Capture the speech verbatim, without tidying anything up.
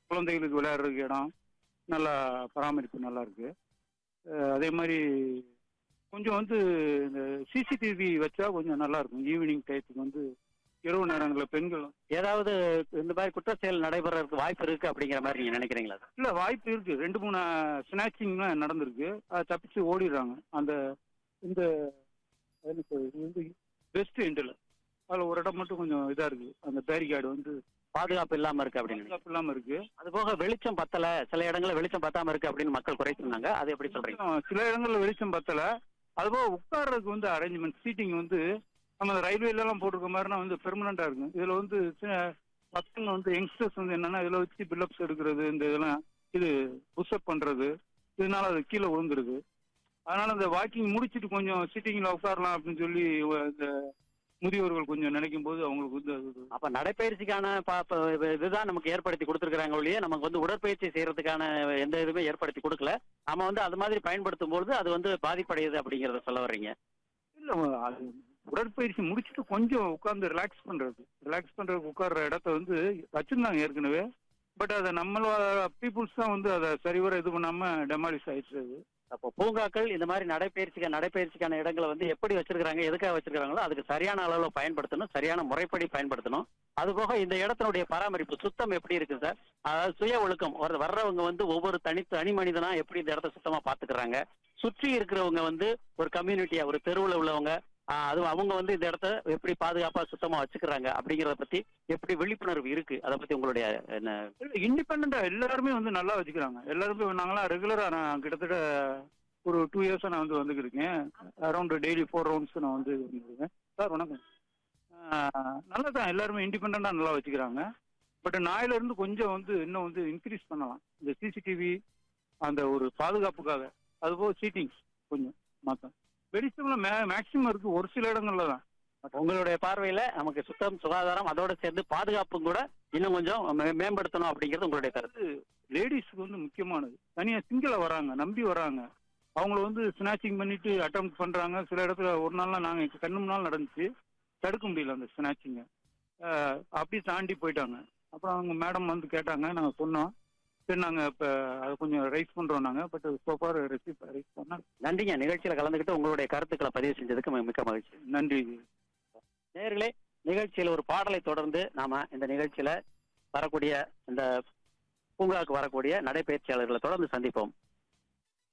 குழந்தைகளுக்கு விளையாடுறதுக்கு இடம் நல்லா பராமரிப்பு நல்லா இருக்கு. அதே மாதிரி கொஞ்சம் வந்து இந்த சிசிடிவி வச்சா கொஞ்சம் நல்லா இருக்கும். ஈவினிங் டயத்துக்கு வந்து இரவு நேரங்களில் பெண்கள் ஏதாவது இந்த மாதிரி குற்ற செயல் நடைபெறதுக்கு வாய்ப்பு இருக்கு அப்படிங்கிற மாதிரி நீங்க நினைக்கிறீங்களா? இல்லை, வாய்ப்பு இருக்கு. ரெண்டு மூணு ஸ்நாச்சிங்லாம் நடந்திருக்கு. அது தப்பிச்சு ஓடிடுறாங்க. அந்த இந்த வந்து பெஸ்ட் எண்டில் அதில் ஒரு இடம் மட்டும் கொஞ்சம் இதாக இருக்கு. அந்த பேரிகார்டு வந்து பாதுகாப்பு இல்லாம இருக்கு அப்படின்னு பாதுகாப்பு இல்லாமல் இருக்கு. அது போக வெளிச்சம் பத்தல, சில இடங்கள்ல வெளிச்சம் பத்தாம இருக்கு அப்படின்னு மக்கள் குறை சொன்னாங்க. அது எப்படி சொல்றீங்க? சில இடங்கள்ல வெளிச்சம் பத்தல. அதுபோக உட்கார்றதுக்கு வந்து அரேஞ்ச்மெண்ட் சீட்டிங் வந்து நம்ம ரயில்வேல எல்லாம் போட்டிருக்க மாதிரினா வந்து பெர்மனண்டா இருக்கும். இதுல வந்து பசங்க வந்து யங்ஸ்டர்ஸ் வந்து என்னன்னா இதுல வச்சு பில்அப்ஸ் எடுக்கிறது, இந்த இதெல்லாம் இது புஷ்அப் பண்றது, இதனால அது கீழே விழுந்துருது. அதனால இந்த வாக்கிங் முடிச்சுட்டு கொஞ்சம் சிட்டிங்ல உட்காரலாம் அப்படின்னு சொல்லி இந்த முதியோர்கள் கொஞ்சம் நினைக்கும் போது அவங்களுக்கு வந்து அப்ப நடைப்பயிற்சிக்கான இதுதான் நமக்கு ஏற்படுத்தி கொடுத்துருக்காங்க ஒழிய நமக்கு வந்து உடற்பயிற்சி செய்யறதுக்கான எந்த இதுவுமே ஏற்படுத்தி கொடுக்கல. நம்ம வந்து அது மாதிரி பயன்படுத்தும் பொழுது அது வந்து பாதிப்படையுது அப்படிங்கறத சொல்ல வர்றீங்க? இல்ல, அது உடற்பயிற்சி முடிச்சுட்டு கொஞ்சம் உட்கார்ந்து ரிலாக்ஸ் பண்றது ரிலாக்ஸ் பண்றதுக்கு உட்கார்ற இடத்த வந்து வச்சிருந்தாங்க ஏற்கனவே. பட் அதை நம்மளோட பீப்புள்ஸ் தான் வந்து அதை சரிவர இது பண்ணாம டெமாலிஷ் ஆயிடுச்சு. அப்போ பூங்காக்கள் இந்த மாதிரி நடைப்பயிற்சிக்கு நடைப்பயிற்சிக்கான இடங்களை வந்து எப்படி வச்சிருக்காங்க, எதுக்காக வச்சிருக்காங்களோ அதுக்கு சரியான அளவில் பயன்படுத்தணும், சரியான முறைப்படி பயன்படுத்தணும். அதுபோக இந்த இடத்தினுடைய பராமரிப்பு சுத்தம் எப்படி இருக்கு சார்? அதாவது சுய ஒழுக்கம், வர்றவங்க வந்து ஒவ்வொரு தனி தனி மனிதனா எப்படி இந்த இடத்த சுத்தமா பாத்துக்கிறாங்க, சுற்றி இருக்கிறவங்க வந்து ஒரு கம்யூனிட்டியா ஒரு தெருவில் உள்ளவங்க அது அவங்க வந்து இந்த இடத்த எப்படி பாதுகாப்பா சுத்தமா வச்சுக்கிறாங்க அப்படிங்கறத பத்தி எப்படி விழிப்புணர்வு இருக்கு, அதை பத்தி உங்களுடைய என்ன? இண்டிபெண்டா எல்லாருமே வந்து நல்லா வச்சுக்கிறாங்க. எல்லாருமே நாங்களாம் ரெகுலரா நான் கிட்டத்தட்ட ஒரு டூ இயர்ஸா நான் வந்து வந்துருக்கேன். அரௌண்ட் டெய்லி ஃபோர் ரவுண்ட்ஸ் நான் வந்து வந்துருக்கேன். சார் வணக்கம். நல்லா தான் எல்லாருமே இண்டிபெண்டா நல்லா வச்சுக்கிறாங்க. பட் நாயில இருந்து கொஞ்சம் வந்து இன்னும் வந்து இன்க்ரீஸ் பண்ணலாம் இந்த சிசிடிவி அந்த ஒரு பாதுகாப்புக்காக. அதுபோக சீட்டிங்ஸ் கொஞ்சம் மாற்றம் வெளிச்சம்ல மேக்சிமம் இருக்கு, ஒரு சில இடங்கள்ல தான். உங்களுடைய பார்வையில நமக்கு சுத்தம் சுகாதாரம் அதோட சேர்ந்து பாதுகாப்பும் கூட இன்னும் கொஞ்சம் மேம்படுத்தணும் அப்படிங்கிறது உங்களுடைய கருத்து. லேடிஸ்க்கு வந்து முக்கியமானது. தனியா சிங்கிள வராங்க, நம்பி வராங்க, அவங்கள வந்து ஸ்நாச்சிங் பண்ணிட்டு அட்டம் பண்றாங்க. சில இடத்துல ஒரு நாள்லாம் நாங்க கண்ணு முன்னாள் நடந்துச்சு, தடுக்க முடியல அந்த ஸ்நாச்சிங்க. அப்படி தாண்டி போயிட்டாங்க. அப்புறம் அவங்க மேடம் வந்து கேட்டாங்க, நாங்க சொன்னோம். சரி நாங்க இப்ப அதை கொஞ்சம் ரைஸ் பண்றோம் நாங்க. பட் சோஃபார் ரைஸ் பண்ணா. நன்றிங்க, நிகழ்ச்சியில கலந்துக்கிட்டு உங்களுடைய கருத்துக்களை பதிவு செஞ்சதுக்கு மிக்க மகிழ்ச்சி. நன்றி. நேயர்களே, நிகழ்ச்சியில் ஒரு பாடலை தொடர்ந்து நாம இந்த நிகழ்ச்சியில வரக்கூடிய இந்த பூங்காவுக்கு வரக்கூடிய நடைபயிற்சியாளர்களை தொடர்ந்து சந்திப்போம்.